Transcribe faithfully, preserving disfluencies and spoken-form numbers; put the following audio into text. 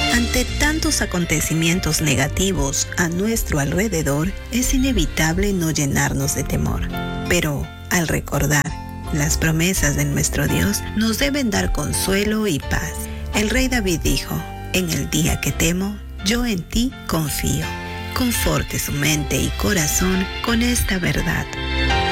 Ante tantos acontecimientos negativos a nuestro alrededor, es inevitable no llenarnos de temor. Pero al recordar las promesas de nuestro Dios, nos deben dar consuelo y paz. El rey David dijo: en el día que temo, yo en ti confío. Conforte su mente y corazón con esta verdad.